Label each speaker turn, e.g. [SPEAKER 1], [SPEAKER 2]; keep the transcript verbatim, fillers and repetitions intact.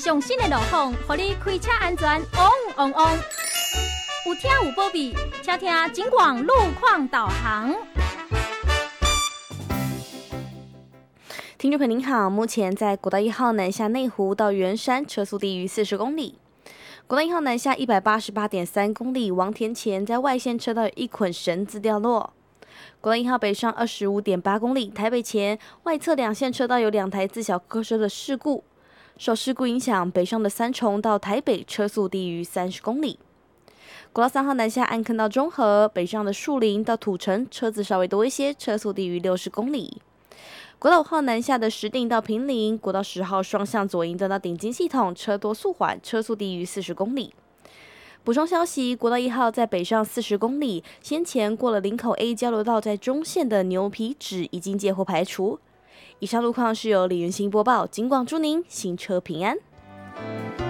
[SPEAKER 1] 上新的路况，让你开车安全旺旺旺。有听有保庇，请听警广路况导航。
[SPEAKER 2] 听众朋友您好，目前在国道一号南下内湖到圆山，车速低于四十公里。国道一号南下一百八十八点三公里，王田前在外线车道有一捆绳子掉落。国道一号北上二十五点八公里，台北前外侧两线车道有两台自小客车的事故，受事故影响，北上的三重到台北车速低于三十公里。国道三号南下安坑到中和，北上的树林到土城车子稍微多一些，车速低于六十公里。国道五号南下的石碇到坪林，国道十号双向左营到顶金系统，车多速缓，车速低于四十公里。补充消息，国道一号在北上四十公里，先前过了林口 A 交流道，在中线的牛皮纸已经接获排除。以上路况是由李云兴播报，警广祝您行车平安。